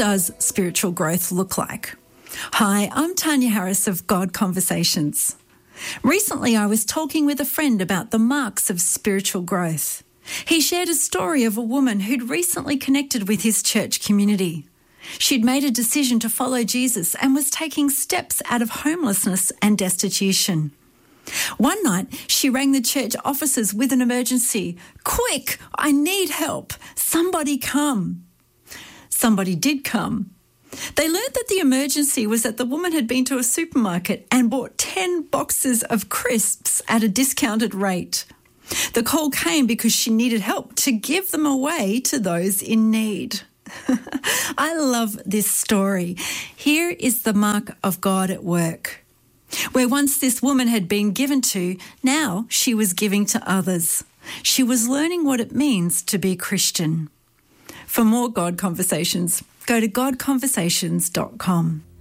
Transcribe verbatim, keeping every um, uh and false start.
does spiritual growth look like? Hi, I'm Tanya Harris of God Conversations. Recently, I was talking with a friend about the marks of spiritual growth. He shared a story of a woman who'd recently connected with his church community. She'd made a decision to follow Jesus and was taking steps out of homelessness and destitution. One night, she rang the church offices with an emergency. "Quick, I need help. Somebody come." Somebody did come. They learned that the emergency was that the woman had been to a supermarket and bought ten boxes of crisps at a discounted rate. The call came because she needed help to give them away to those in need. I love this story. Here is the mark of God at work. Where once this woman had been given to, now she was giving to others. She was learning what it means to be Christian. For more God Conversations, go to god conversations dot com.